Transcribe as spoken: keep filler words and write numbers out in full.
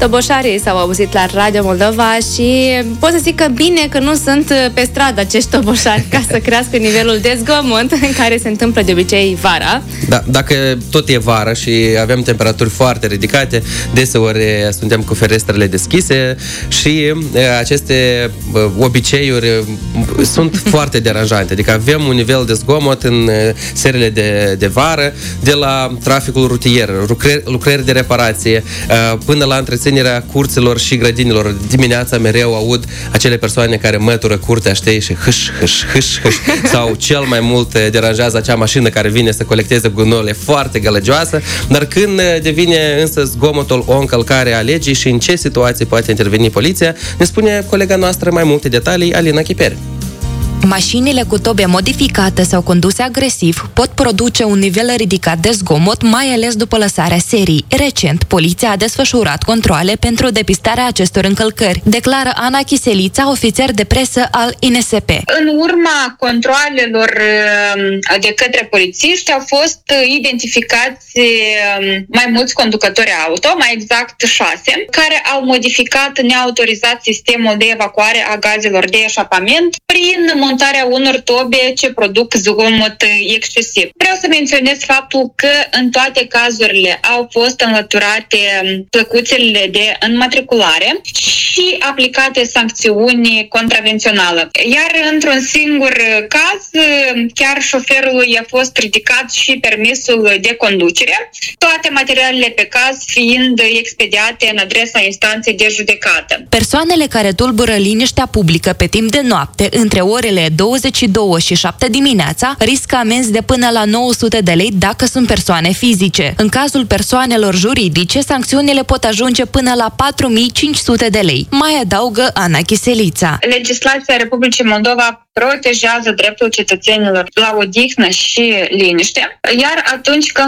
Toboșarii s-au auzit la Radio Moldova și pot să zic că bine că nu sunt pe stradă acești toboșari ca să crească nivelul de zgomot în care se întâmplă de obicei vara. Da, dacă tot e vară și avem temperaturi foarte ridicate, deseori suntem cu ferestrele deschise și aceste obiceiuri sunt foarte deranjante. Adică avem un nivel de zgomot în serele de, de vară, de la traficul rutier, lucrări, lucrări de reparație, până la întreținerea curților și grădinilor. Dimineața mereu aud acele persoane care mătură curtea, știi, și hâș, hâș, hâș, hâș, sau cel mai mult deranjează acea mașină care vine să colecteze gunoiul, e foarte gălăgioasă, dar când devine însă zgomotul o încălcare a legii și în ce situații poate interveni poliția, ne spune colega noastră mai multe detalii, Alina Chiperi. Mașinile cu tobe modificate sau conduse agresiv pot produce un nivel ridicat de zgomot, mai ales după lăsarea serii. Recent, poliția a desfășurat controale pentru depistarea acestor încălcări, declară Ana Chiselița, ofițer de presă al I N S P. În urma controalelor de către polițiști au fost identificați mai mulți conducători auto, mai exact șase, care au modificat neautorizat sistemul de evacuare a gazelor de eșapament prin montarea unor tobe ce produc zgomot excesiv. Vreau să menționez faptul că în toate cazurile au fost înlăturate plăcuțele de înmatriculare și aplicate sancțiuni contravenționale. Iar într-un singur caz, chiar șoferului a fost ridicat și permisul de conducere, toate materialele pe caz fiind expediate în adresa instanței de judecată. Persoanele care tulbură liniștea publică pe timp de noapte, între orele douăzeci și două și șapte dimineața, riscă amenzi de până la nouă sute de lei dacă sunt persoane fizice. În cazul persoanelor juridice, sancțiunile pot ajunge până la patru mii cinci sute de lei. Mai adaugă Ana Chiselița. Legislația Republicii Moldova protejează dreptul cetățenilor la odihnă și liniște, iar atunci când